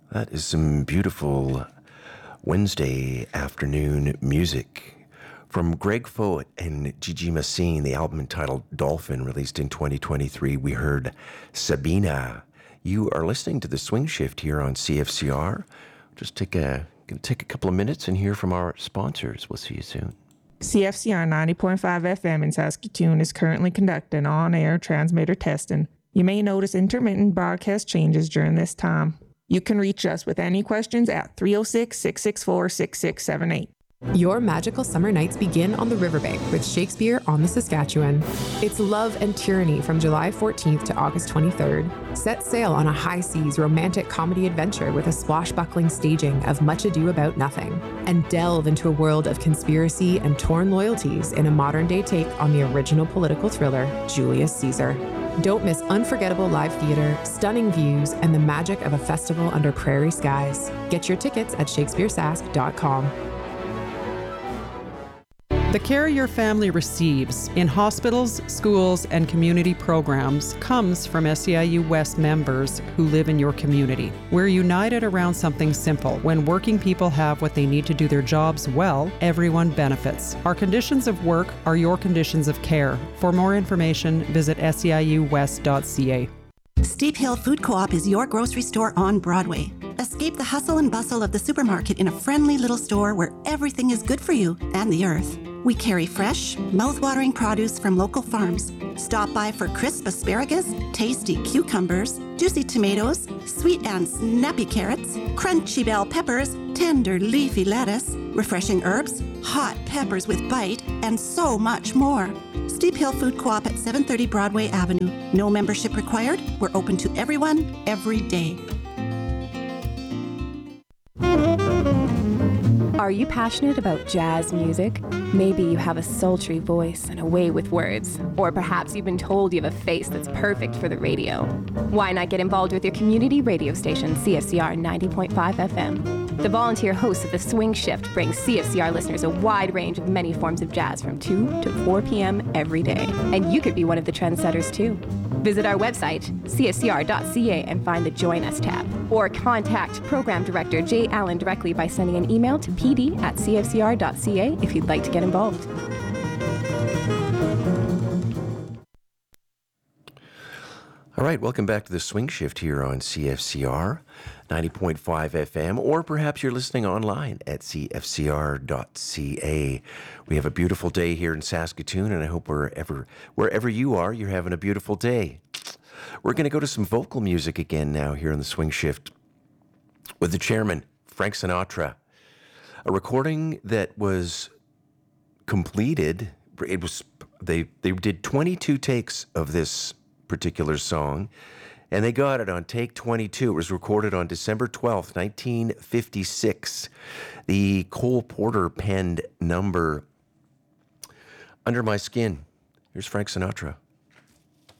That is some beautiful Wednesday afternoon music from Greg Foat and Gigi Massine, the album entitled Dolphin, released in 2023. We heard Sabina. You are listening to The Swing Shift here on CFCR. Just gonna take a couple of minutes and hear from our sponsors. We'll see you soon. CFCR 90.5 FM in Saskatoon is currently conducting on-air transmitter testing. You may notice intermittent broadcast changes during this time. You can reach us with any questions at 306-664-6678. Your magical summer nights begin on the riverbank with Shakespeare on the Saskatchewan. It's Love and Tyranny from July 14th to August 23rd. Set sail on a high seas romantic comedy adventure with a swashbuckling staging of Much Ado About Nothing, and delve into a world of conspiracy and torn loyalties in a modern-day take on the original political thriller, Julius Caesar. Don't miss unforgettable live theater, stunning views, and the magic of a festival under prairie skies. Get your tickets at shakespearesask.com. The care your family receives in hospitals, schools, and community programs comes from SEIU West members who live in your community. We're united around something simple. When working people have what they need to do their jobs well, everyone benefits. Our conditions of work are your conditions of care. For more information, visit seiuwest.ca. Steep Hill Food Co-op is your grocery store on Broadway. Escape the hustle and bustle of the supermarket in a friendly little store where everything is good for you and the earth. We carry fresh, mouth-watering produce from local farms. Stop by for crisp asparagus, tasty cucumbers, juicy tomatoes, sweet and snappy carrots, crunchy bell peppers, tender leafy lettuce, refreshing herbs, hot peppers with bite, and so much more. Steep Hill Food Co-op at 730 Broadway Avenue. No membership required. We're open to everyone, every day. Are you passionate about jazz music? Maybe you have a sultry voice and a way with words. Or perhaps you've been told you have a face that's perfect for the radio. Why not get involved with your community radio station, CFCR 90.5 FM? The volunteer host of The Swing Shift brings CFCR listeners a wide range of many forms of jazz from 2 to 4 p.m. every day. And you could be one of the trendsetters too. Visit our website, cfcr.ca, and find the Join Us tab. Or contact Program Director Jay Allen directly by sending an email to pd@cfcr.ca if you'd like to get involved. All right, welcome back to The Swing Shift here on CFCR 90.5 FM, or perhaps you're listening online at cfcr.ca. We have a beautiful day here in Saskatoon, and I hope wherever you are, you're having a beautiful day. We're going to go to some vocal music again now here on The Swing Shift with the chairman, Frank Sinatra. A recording that was completed. They did 22 takes of this particular song, and they got it on take 22. It was recorded on December 12th, 1956. The Cole Porter penned number, Under My Skin. Here's Frank Sinatra.